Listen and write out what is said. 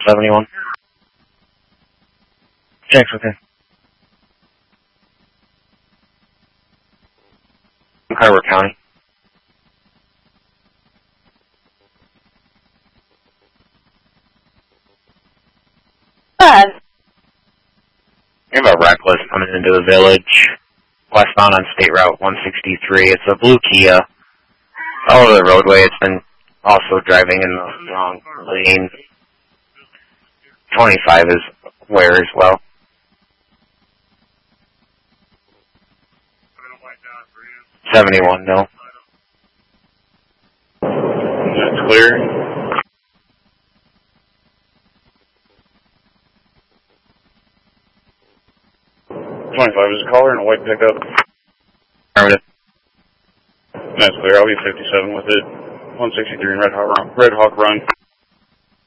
71. Checks, okay. Carver County. You have a reckless coming into the village, westbound on State Route 163. It's a blue Kia. All over the roadway. It's been also driving in the wrong lane. 25 is where as well. $71, no. That's clear. $25 is a caller and a white pickup. Affirmative. That's clear. I'll be 57 with it. 163 in Red Hawk Run.